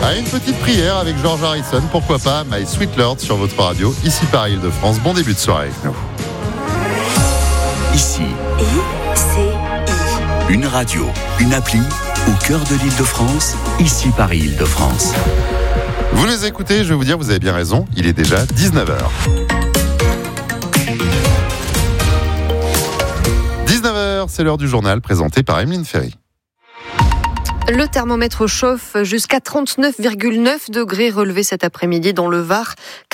Une petite prière avec George Harrison, pourquoi pas, My Sweet Lord sur votre radio, ici par Île-de-France. Bon début de soirée avec nous. Ici, une radio, une appli au cœur de l'Île-de-France, ici par Île-de-France. Vous les écoutez, je vais vous dire, vous avez bien raison, il est déjà 19h. 19h, c'est l'heure du journal présenté par Emeline Ferry. Le thermomètre chauffe jusqu'à 39,9 degrés relevés cet après-midi dans le Var.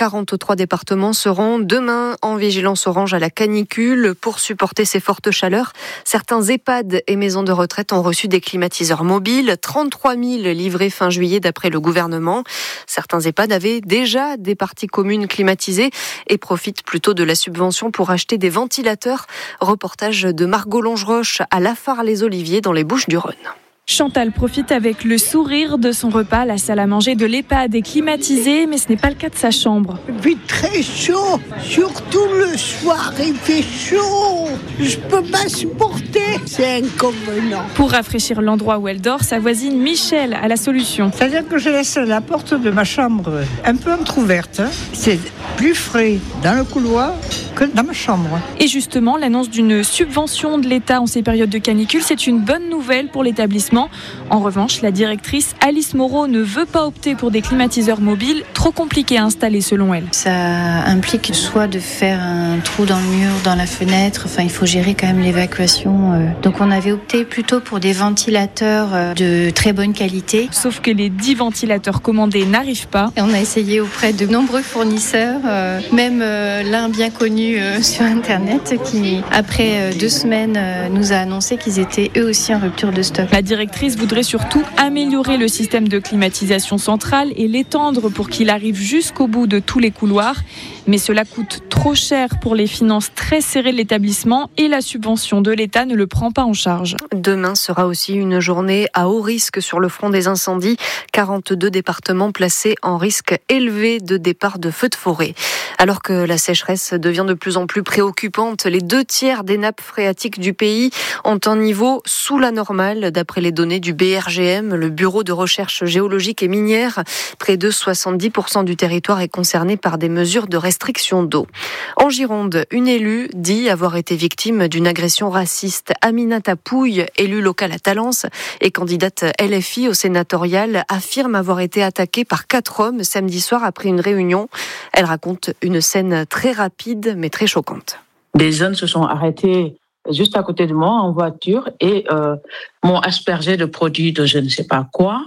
43 départements seront demain en vigilance orange à la canicule pour supporter ces fortes chaleurs. Certains EHPAD et maisons de retraite ont reçu des climatiseurs mobiles. 33 000 livrés fin juillet d'après le gouvernement. Certains EHPAD avaient déjà des parties communes climatisées et profitent plutôt de la subvention pour acheter des ventilateurs. Reportage de Margot Longeroche à Lafare-les-Oliviers dans les Bouches-du-Rhône. Chantal profite avec le sourire de son repas. La salle à manger de l'EHPAD est climatisée, mais ce n'est pas le cas de sa chambre. Il fait très chaud, surtout le soir, il fait chaud. Je peux pas supporter, c'est inconvénient. Pour rafraîchir l'endroit où elle dort, sa voisine Michel a la solution. C'est-à-dire que je laisse la porte de ma chambre un peu entrouverte. C'est plus frais dans le couloir que dans ma chambre. Et justement, l'annonce d'une subvention de l'État en ces périodes de canicule, c'est une bonne nouvelle pour l'établissement. En revanche, la directrice Alice Moreau ne veut pas opter pour des climatiseurs mobiles, trop compliqués à installer selon elle. Ça implique soit de faire un trou dans le mur, dans la fenêtre, enfin il faut gérer quand même l'évacuation. Donc on avait opté plutôt pour des ventilateurs de très bonne qualité. Sauf que les 10 ventilateurs commandés n'arrivent pas. Et on a essayé auprès de nombreux fournisseurs, même l'un bien connu sur Internet qui, après 2 semaines, nous a annoncé qu'ils étaient eux aussi en rupture de stock. La directrice voudrait surtout améliorer le système de climatisation centrale et l'étendre pour qu'il arrive jusqu'au bout de tous les couloirs. Mais cela coûte trop cher pour les finances très serrées de l'établissement et la subvention de l'État ne le prend pas en charge. Demain sera aussi une journée à haut risque sur le front des incendies. 42 départements placés en risque élevé de départ de feux de forêt. Alors que la sécheresse devient de plus en plus préoccupante, les 2/3 des nappes phréatiques du pays ont un niveau sous la normale, d'après les données du BRGM, le Bureau de recherche géologique et minière. Près de 70% du territoire est concerné par des mesures de restriction d'eau. En Gironde, une élue dit avoir été victime d'une agression raciste. Aminata Pouille, élue locale à Talence et candidate LFI au sénatorial, affirme avoir été attaquée par 4 hommes samedi soir après une réunion. Elle raconte une scène très rapide mais très choquante. Des jeunes se sont arrêtés juste à côté de moi en voiture et m'ont aspergé de produits de je ne sais pas quoi.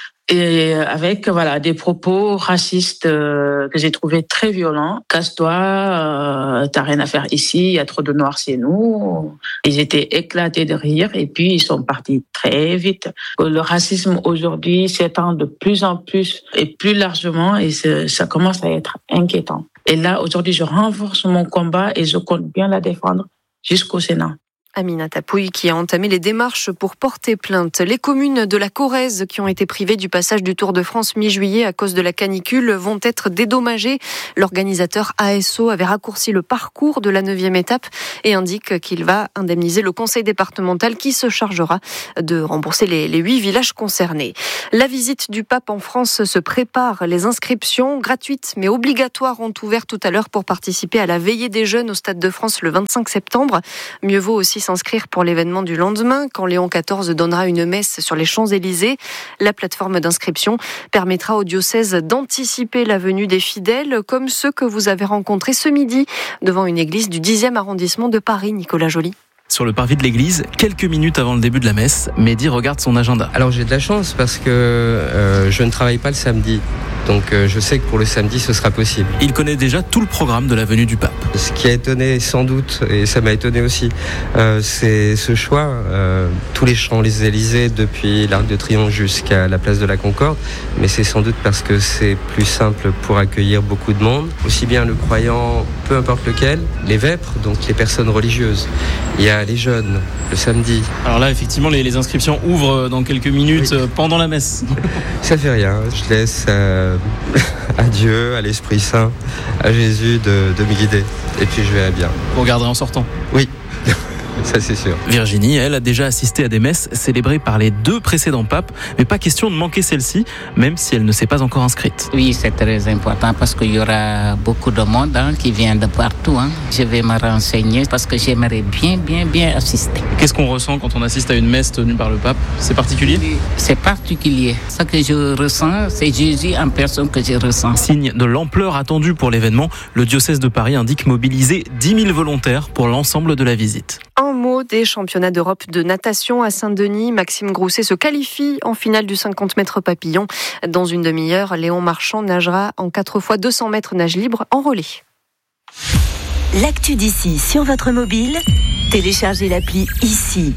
Et avec des propos racistes que j'ai trouvé très violents. Casse-toi, t'as rien à faire ici, il y a trop de noirs chez nous. Ils étaient éclatés de rire et puis ils sont partis très vite. Le racisme aujourd'hui s'étend de plus en plus et plus largement et ça commence à être inquiétant. Et là, aujourd'hui, je renforce mon combat et je compte bien la défendre jusqu'au Sénat. Aminata Pouille qui a entamé les démarches pour porter plainte. Les communes de la Corrèze qui ont été privées du passage du Tour de France mi-juillet à cause de la canicule vont être dédommagées. L'organisateur ASO avait raccourci le parcours de la 9e étape et indique qu'il va indemniser le conseil départemental qui se chargera de rembourser les 8 villages concernés. La visite du pape en France se prépare. Les inscriptions gratuites mais obligatoires ont ouvert tout à l'heure pour participer à la veillée des jeunes au Stade de France le 25 septembre. Mieux vaut aussi s'inscrire pour l'événement du lendemain, quand Léon XIV donnera une messe sur les Champs-Élysées. La plateforme d'inscription permettra au diocèse d'anticiper la venue des fidèles, comme ceux que vous avez rencontrés ce midi devant une église du 10e arrondissement de Paris, Nicolas Joly. Sur le parvis de l'église, quelques minutes avant le début de la messe, Mehdi regarde son agenda. Alors j'ai de la chance parce que je ne travaille pas le samedi. Donc je sais que pour le samedi, ce sera possible. Il connaît déjà tout le programme de la venue du pape. Ce qui a étonné sans doute, et ça m'a étonné aussi, c'est ce choix. Tous les Champs-Élysées depuis l'Arc de Triomphe jusqu'à la place de la Concorde. Mais c'est sans doute parce que c'est plus simple pour accueillir beaucoup de monde. Aussi bien le croyant, peu importe lequel, les vêpres, donc les personnes religieuses. Il y a les jeunes, le samedi. Alors là, effectivement, les inscriptions ouvrent dans quelques minutes pendant la messe. Ça fait rien, je laisse à Dieu, à l'Esprit Saint, à Jésus de me guider. Et puis je verrai bien. Vous regarderez en sortant ? Oui. ça c'est sûr. Virginie, elle, a déjà assisté à des messes célébrées par les 2 précédents papes, mais pas question de manquer celle-ci, même si elle ne s'est pas encore inscrite. Oui, c'est très important parce qu'il y aura beaucoup de monde qui vient de partout. Je vais me renseigner parce que j'aimerais bien assister. Qu'est-ce qu'on ressent quand on assiste à une messe tenue par le pape ? C'est particulier ? C'est particulier. Ce que je ressens, c'est Jésus en personne que je ressens. Signe de l'ampleur attendue pour l'événement, le diocèse de Paris indique mobiliser 10 000 volontaires pour l'ensemble de la visite. Un mot des championnats d'Europe de natation à Saint-Denis. Maxime Grousset se qualifie en finale du 50 mètres papillon. Dans une demi-heure, Léon Marchand nagera en 4 fois 200 mètres nage libre en relais. L'actu d'ici sur votre mobile, téléchargez l'appli ici.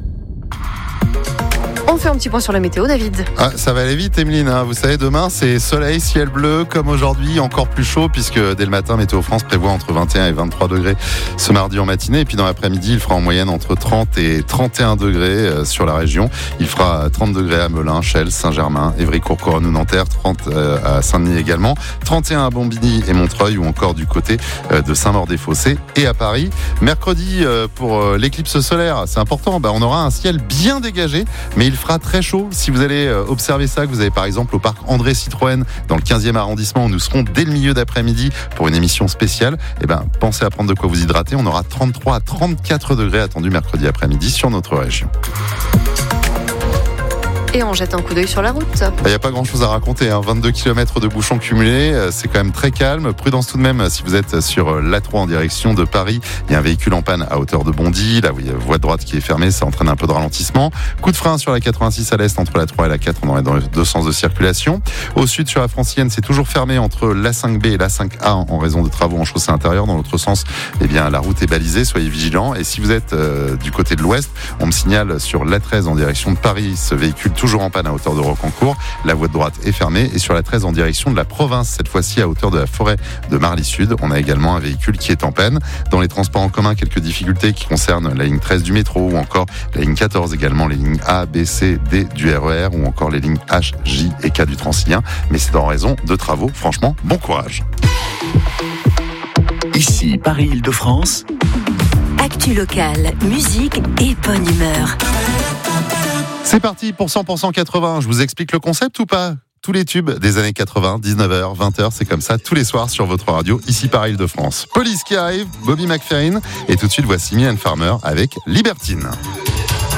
On fait un petit point sur la météo, David. Ça va aller vite, Emeline. Vous savez, demain, c'est soleil, ciel bleu, comme aujourd'hui, encore plus chaud, puisque dès le matin, Météo France prévoit entre 21 et 23 degrés ce mardi en matinée. Et puis dans l'après-midi, il fera en moyenne entre 30 et 31 degrés sur la région. Il fera 30 degrés à Melun, Chelles, Saint-Germain, Évry, Courcouronnes ou Nanterre, 30 à Saint-Denis également, 31 à Bombigny et Montreuil, ou encore du côté de Saint-Maur-des-Fossés et à Paris. Mercredi, pour l'éclipse solaire, c'est important, on aura un ciel bien dégagé, mais il fera très chaud. Si vous allez observer ça, que vous avez par exemple au parc André Citroën dans le 15e arrondissement, où nous serons dès le milieu d'après-midi pour une émission spéciale, pensez à prendre de quoi vous hydrater. On aura 33 à 34 degrés attendus mercredi après-midi sur notre région. Et on jette un coup d'œil sur la route. Il n'y a pas grand-chose à raconter. 22 km de bouchons cumulés, c'est quand même très calme. Prudence tout de même si vous êtes sur l'A3 en direction de Paris. Il y a un véhicule en panne à hauteur de Bondy. Là, il y a voie de droite qui est fermée, ça entraîne un peu de ralentissement. Coup de frein sur la 86 à l'est entre la 3 et la 4, on est dans les 2 sens de circulation. Au sud, sur la Francilienne, c'est toujours fermé entre la 5B et la 5A en raison de travaux en chaussée intérieure. Dans l'autre sens, la route est balisée, soyez vigilants. Et si vous êtes du côté de l'ouest, on me signale sur l'A13 en direction de Paris, ce véhicule toujours en panne à hauteur de Rocancourt. La voie de droite est fermée. Et sur la 13 en direction de la province, cette fois-ci à hauteur de la forêt de Marly-Sud, on a également un véhicule qui est en panne. Dans les transports en commun, quelques difficultés qui concernent la ligne 13 du métro ou encore la ligne 14, également les lignes A, B, C, D du RER ou encore les lignes H, J et K du Transilien. Mais c'est en raison de travaux. Franchement, bon courage. Ici, Paris-Île-de-France. Actu locale, musique et bonne humeur. C'est parti pour 100% 80. Je vous explique le concept ou pas ? Tous les tubes des années 80, 19h, 20h, c'est comme ça tous les soirs sur votre radio, ici par Île-de-France. Police qui arrive, Bobby McFerrin, et tout de suite voici Mylène Farmer avec Libertine.